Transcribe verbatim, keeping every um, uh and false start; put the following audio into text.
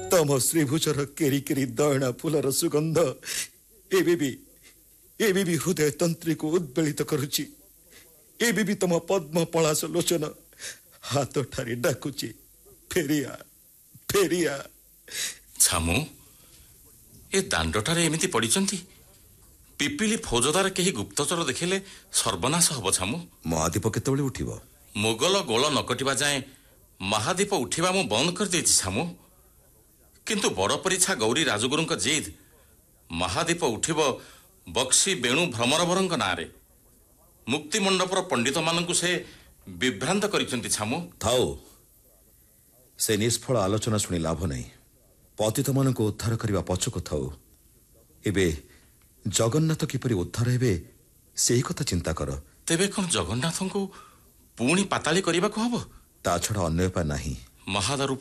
तम श्रीभुजर केरी केरी दयना फूलर सुगंध एबे भी एबे भी हृदय तंत्री को उद्वेलित करुची। एबे भी तम पद्म पलाश लोचन हाथ ठारी डाकुची, फेरिया फेरिया। छामू ए दांडटारे एमिति पड़िचंती। पिपिली फौजदार केही गुप्तचर देखिले सर्वनाश हब। छामू महादीप केतेबेले उठिबो? मोगल गोल नकटिबा जाए महादीप उठिबा मु बंद कर देछि। छामू किंतु बड़ परीक्षा गौरी राजगुरुंक जिद महादीप उठिबो बक्सी बेणु भ्रमरवरंक नारे। मुक्ति मंडपर पंडित मानकु से विभ्रांत करिसंती। छामू थाओ से निष्फल आलोचना शुणी लाभ नहीं। पतित मान को उद्धार करने पछक थाओ। एबे जगन्नाथ किपरि उद्धार हेबे सेही कथा चिंता कर। तेबे कोन जगन्नाथ को पुणी पाताली करने को हबो? ता छड़ा अन्य उपाय नहीं। महादारू